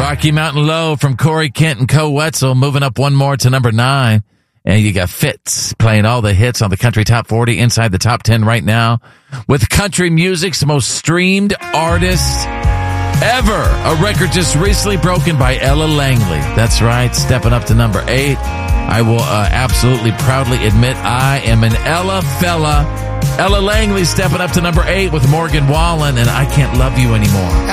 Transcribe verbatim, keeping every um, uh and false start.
Rocky Mountain Low from Corey Kent and Co. Wetzel moving up one more to number nine. And you got Fitz playing all the hits on the Country Top forty inside the top ten right now with country music's most streamed artist ever. A record just recently broken by Ella Langley. That's right, stepping up to number eight. I will uh, absolutely proudly admit I am an Ella fella. Ella Langley stepping up to number eight with Morgan Wallen and I Can't Love You Anymore.